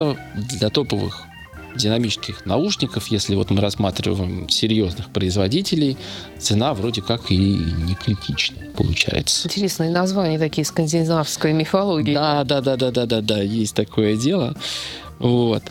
Для топовых динамических наушников, если вот мы рассматриваем серьезных производителей, цена вроде как и не критичная получается. Интересные названия такие, скандинавской мифологии. Да, есть такое дело. Вот.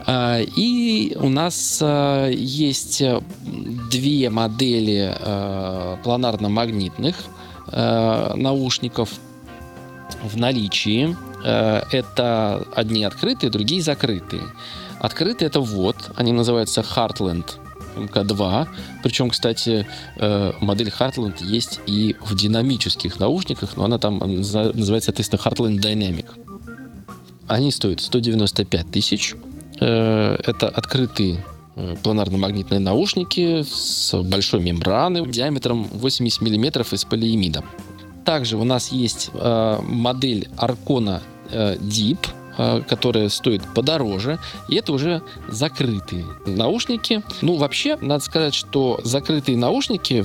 И у нас есть две модели планарно-магнитных наушников в наличии. Это одни открытые, другие закрытые. Открытые — это вот, они называются Heartland MK2. Причем, кстати, модель Heartland есть и в динамических наушниках, но она там называется, соответственно, Heartland Dynamic. Они стоят 195 тысяч. Это открытые планарно-магнитные наушники с большой мембраной диаметром 80 мм из полиимида. Также у нас есть модель Arcona Deep, которая стоит подороже, и это уже закрытые наушники. Ну, вообще, надо сказать, что закрытые наушники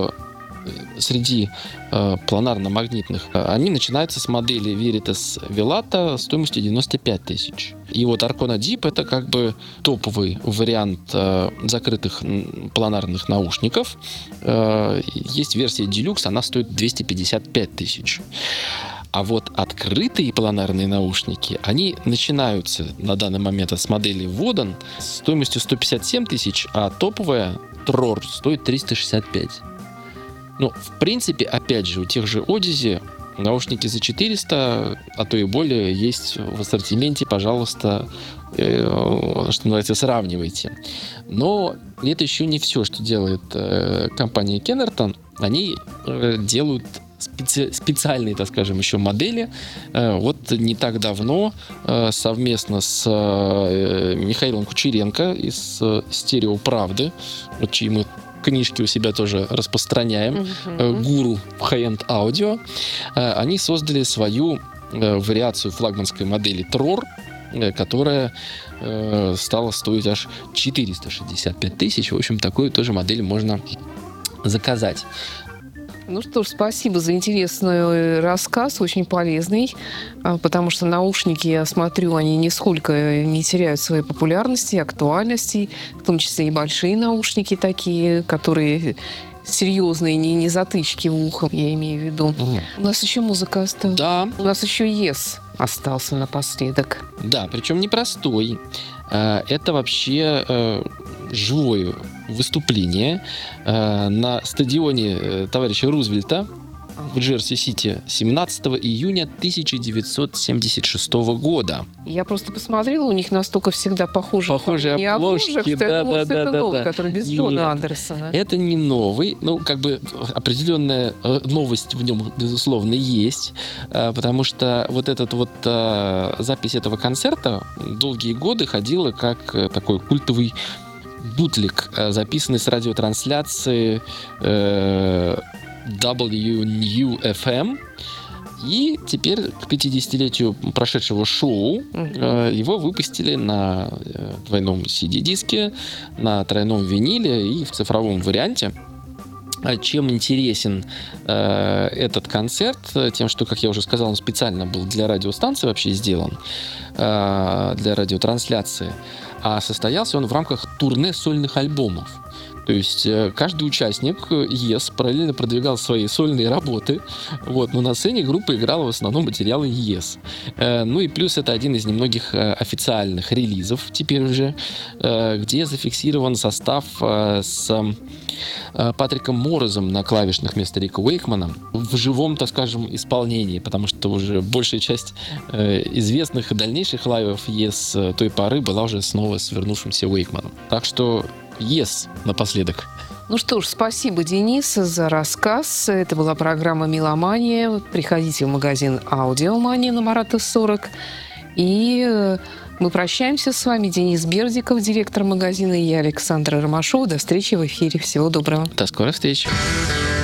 среди планарно-магнитных, они начинаются с модели Veritas Velata стоимостью 95 тысяч. И вот Arcona Deep — это как бы топовый вариант закрытых планарных наушников. Есть версия Deluxe, она стоит 255 тысяч. А вот открытые планарные наушники, они начинаются на данный момент с модели Vodan стоимостью 157 тысяч, а топовая Tror стоит 365. Ну, в принципе, опять же, у тех же Odyssey наушники за 400, а то и более, есть в ассортименте, пожалуйста, что называется, сравнивайте. Но это еще не все, что делает компания Kenerton. Они делают специальные, так скажем, еще модели. Вот не так давно совместно с Михаилом Кучеренко из «Стерео Правды», чьи мы книжки у себя тоже распространяем, гуру high-end аудио, они создали свою вариацию флагманской модели Tror, которая стала стоить аж 465 тысяч. В общем, такую тоже модель можно заказать. Ну что ж, спасибо за интересный рассказ, очень полезный, потому что наушники, я смотрю, они нисколько не теряют своей популярности, актуальности, в том числе и большие наушники такие, которые серьезные, не затычки в ухо, я имею в виду. У нас еще музыка осталась. Да. У нас еще Yes остался напоследок. Да, причем непростой. Это вообще живое выступление на стадионе товарища Рузвельта в Джерси-Сити 17 июня 1976 года. Я просто посмотрела, у них настолько всегда похожие обложки, да. который без Джона Андерсона. Это не новый, ну, как бы определенная новость в нем, безусловно, есть, потому что вот эта вот запись этого концерта долгие годы ходила как такой культовый бутлег, записанный с радиотрансляции WNU-FM. И теперь к 50-летию прошедшего шоу его выпустили на двойном CD-диске, на тройном виниле и в цифровом варианте. Чем интересен этот концерт? Тем, что, как я уже сказал, он специально был для радиостанции вообще сделан, для радиотрансляции. А состоялся он в рамках турне сольных альбомов. То есть каждый участник Yes параллельно продвигал свои сольные работы, вот, но на сцене группа играла в основном материалы Yes. Ну и плюс это один из немногих официальных релизов теперь уже, где зафиксирован состав с Патриком Морризом на клавишных вместо Рика Уэйкмана в живом, так скажем, исполнении, потому что уже большая часть известных и дальнейших лайвов Yes той поры была уже снова с вернувшимся Уэйкманом. Так что Yes напоследок. Ну что ж, спасибо, Денис, за рассказ. Это была программа «Меломания». Приходите в магазин «Аудиомания» на Марата 40. И мы прощаемся с вами. Денис Бердиков, директор магазина, и я, Александра Ромашова. До встречи в эфире. Всего доброго. До скорой встречи.